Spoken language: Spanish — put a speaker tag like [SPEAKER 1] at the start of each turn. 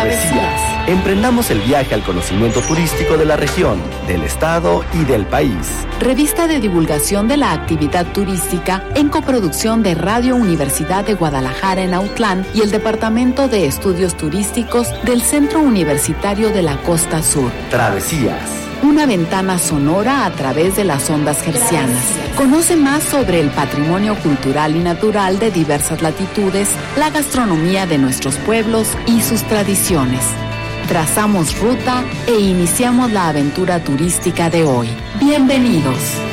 [SPEAKER 1] Travesías. Emprendamos el viaje al conocimiento turístico de la región, del estado y del país.
[SPEAKER 2] Revista de divulgación de la actividad turística en coproducción de Radio Universidad de Guadalajara en Autlán y el Departamento de Estudios Turísticos del Centro Universitario de la Costa Sur.
[SPEAKER 1] Travesías.
[SPEAKER 2] Una ventana sonora a través de las ondas hercianas. Conoce más sobre el patrimonio cultural y natural de diversas latitudes, la gastronomía de nuestros pueblos y sus tradiciones. Trazamos ruta e iniciamos la aventura turística de hoy. Bienvenidos.